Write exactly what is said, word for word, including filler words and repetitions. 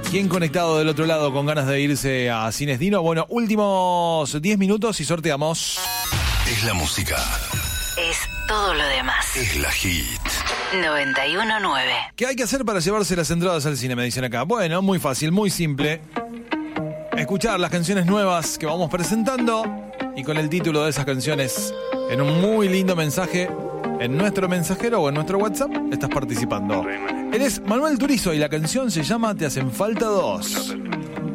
¿Quién conectado del otro lado con ganas de irse a Cines Dino? Bueno, últimos diez minutos y sorteamos. Es la música. Es todo lo demás. Es la hit. noventa y uno punto nueve. ¿Qué hay que hacer para llevarse las entradas al cine? Me dicen acá. Bueno, muy fácil, muy simple. Escuchar las canciones nuevas que vamos presentando y con el título de esas canciones en un muy lindo mensaje en nuestro mensajero o en nuestro WhatsApp estás participando. Él es Manuel Turizo y la canción se llama Te hacen falta dos.